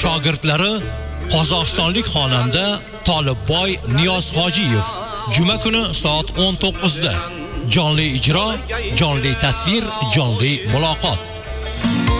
shogirdlari qozog'istonlik xonanda Tolibboy Niyoz Hojiyev juma kuni soat 19 da jonli ijro, jonli tasvir, jonli muloqot.